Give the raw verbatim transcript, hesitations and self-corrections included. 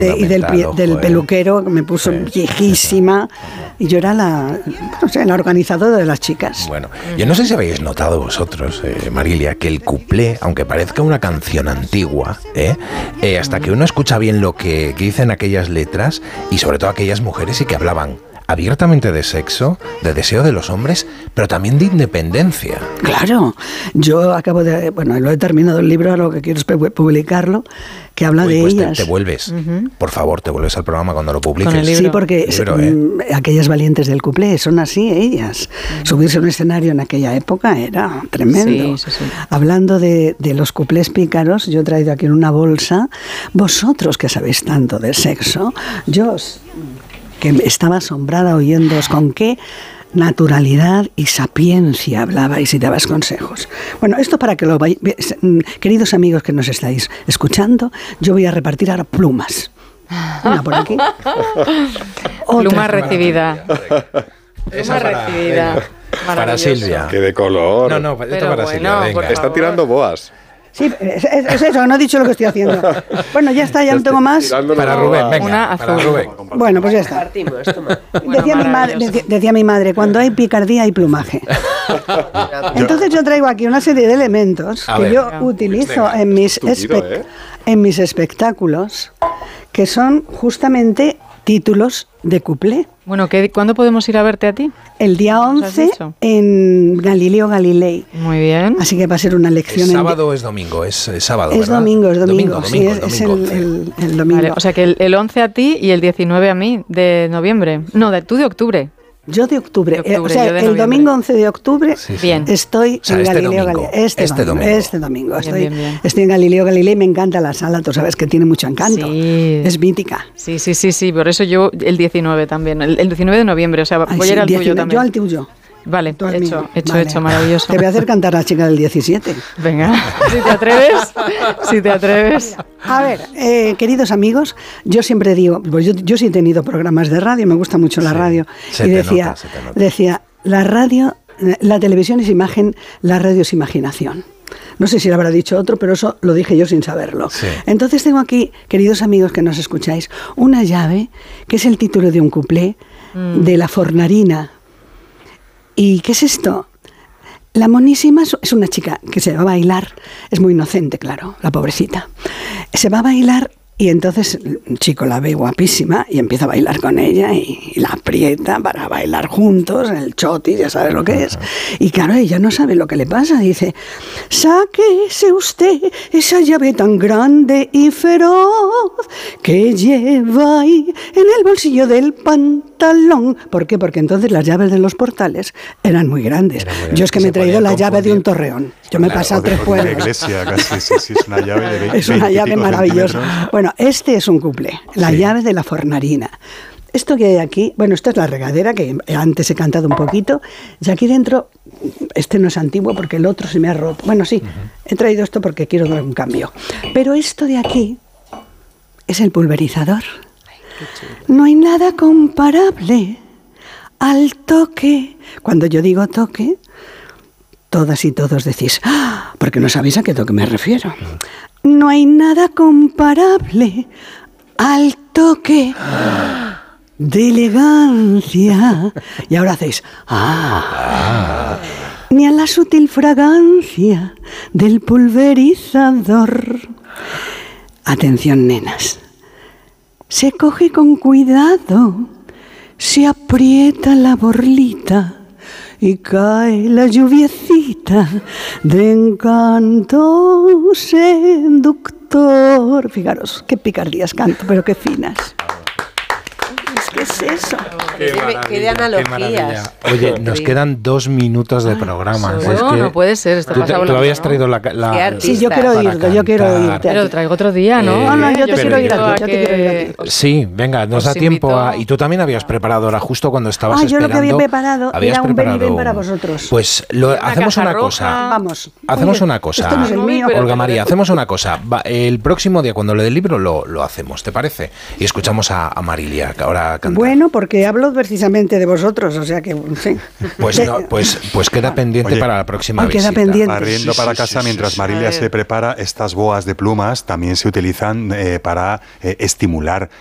y del, ojo, del peluquero, que me puso sí, viejísima, sí. Y yo era la, no sé, la organizadora de las chicas. Bueno, yo no sé si habéis notado vosotros, eh, Marilia, que el cuplé, aunque parezca una canción antigua, eh, eh, hasta que uno escucha bien lo que, que dicen aquellas letras, y sobre todo aquellas mujeres y que hablaban abiertamente de sexo, de deseo de los hombres, pero también de independencia. Claro, yo acabo de, bueno, lo he terminado el libro, lo que quiero es publicarlo, que habla Uy, de pues ellas. Te, te vuelves, uh-huh. por favor, te vuelves al programa cuando lo publiques. Sí, porque libro, ¿eh? aquellas valientes del cuplé son así, ellas. Uh-huh. Subirse a un escenario en aquella época era tremendo. Sí, sí, sí. Hablando de, de los cuplés pícaros, yo he traído aquí en una bolsa, vosotros que sabéis tanto de sexo, yo os... que estaba asombrada oyéndoos con qué naturalidad y sapiencia hablabais y dabais consejos. Bueno, esto para que lo vayáis, queridos amigos que nos estáis escuchando, yo voy a repartir ahora plumas. Una por aquí. Pluma recibida. Esa Pluma recibida. Para Silvia. Que de color. No, no, esto para bueno, Silvia. Venga. Está tirando boas. Sí, es, es eso, no he dicho lo que estoy haciendo. Bueno, ya está, ya no tengo más. Para Rubén, venga, una para azul. Rubén. Bueno, pues ya está. Decía mi, madre, decía, decía mi madre, cuando hay picardía hay plumaje. Entonces yo traigo aquí una serie de elementos A que ver. yo utilizo en mis, Estúpido, espe- ¿eh? en mis espectáculos, que son justamente títulos de cuplé. Bueno, ¿qué, ¿cuándo podemos ir a verte a ti? El día once en Galileo Galilei. Muy bien. Así que va a ser una lección. ¿Es sábado o es domingo? Es, es sábado, Es ¿verdad? domingo, es domingo. Domingo, sí, domingo, es, domingo, es el, el, el domingo. Vale, o sea que el, el once a ti y el diecinueve a mí, de noviembre. No, de, tú de octubre. Yo de octubre, De octubre, eh, o sea, yo de el noviembre. domingo once de octubre Sí, sí. Bien. estoy O sea, en este Galileo domingo, Galilei. Este, este domingo, domingo. este domingo. Bien, Estoy, bien, bien. estoy en Galileo Galilei, me encanta la sala, tú sabes que tiene mucho encanto. Sí. Es mítica. Sí, sí, sí, sí, por eso yo el diecinueve también, el, el diecinueve de noviembre, o sea, Ay, voy sí, a ir al tuyo diecinueve, también. yo al tuyo. Vale, Tú al hecho, mío. hecho, Vale. hecho, maravilloso. Te voy a hacer cantar a la chica del diecisiete. Venga, si te atreves, si te atreves. A ver, eh, queridos amigos, yo siempre digo, pues yo, yo sí he tenido programas de radio, me gusta mucho la Sí, radio, se y te decía, nota, se te nota. decía, la radio, la televisión es imagen, la radio es imaginación. No sé si lo habrá dicho otro, pero eso lo dije yo sin saberlo. Sí. Entonces tengo aquí, queridos amigos que nos escucháis, una llave que es el título de un cuplé mm. de La Fornarina. ¿Y qué es esto? La monísima es una chica que se va a bailar, es muy inocente, claro, la pobrecita. Se va a bailar y entonces el chico la ve guapísima y empieza a bailar con ella y, y la aprieta para bailar juntos, el chotis, ya sabes lo que es. Y claro, ella no sabe lo que le pasa, dice, sáquese usted esa llave tan grande y feroz que lleva ahí en el bolsillo del pantalón. ¿Por qué? Porque entonces las llaves de los portales eran muy grandes. Era muy grande. Yo es que Se me he traído podían la llave de un confundir. torreón. Yo me he Claro, pasado O de- tres o de una pueblos. iglesia, casi, sí, sí, es una llave de veinte Es una llave y pico maravillosa. centímetros. Bueno, este es un cuplé, la Sí. llave de la fornarina. Esto que hay aquí, bueno, esto es la regadera, que antes he cantado un poquito, y aquí dentro, este no es antiguo porque el otro se me ha roto. Bueno, sí, he traído esto porque quiero dar un cambio. Pero esto de aquí es el pulverizador. No hay nada comparable al toque. Cuando yo digo toque, todas y todos decís, ¡ah! Porque no sabéis a qué toque me refiero. No hay nada comparable al toque de elegancia. Y ahora hacéis, ¡ah! Ni a la sutil fragancia del pulverizador. Atención, nenas. Se coge con cuidado, se aprieta la borlita y cae la lluviecita de encanto seductor. Fijaros, qué picardías canto, pero qué finas. ¿Qué es eso? Qué, maravilla, qué de analogías. Qué Oye, nos quedan dos minutos de programa. No, es que no puede ser. Esto tú, pasa tú volando, habías ¿no? traído la... la Sí, yo quiero para oírlo, yo quiero cantar. oírte. Pero traigo otro día, ¿no? Eh, No, no, yo te Pero quiero ir a ti, a yo te que- quiero ir a ti. Sí, venga, nos Os da tiempo invito- a... Y tú también habías preparado ahora, justo cuando estabas Ah, yo lo esperando... que había preparado habías era un preparado ven y ven para vosotros. Pues lo, hacemos caja una roja. cosa. Vamos. Hacemos Oye, una cosa. esto no es el mío. Pero- Olga María, hacemos una cosa. Va, el próximo día, cuando le dé el libro, lo, lo hacemos, ¿te parece? Y escuchamos a, a Marilia, que ahora cantar. Bueno, porque hablo precisamente de vosotros, o sea que, sí. Pues, no, pues, pues queda pendiente. Oye, para la próxima visita. Queda pendiente. Barriendo sí, para sí, casa, sí, mientras sí, Marilia se prepara, estas boas de plumas también se utilizan eh, para eh, estimular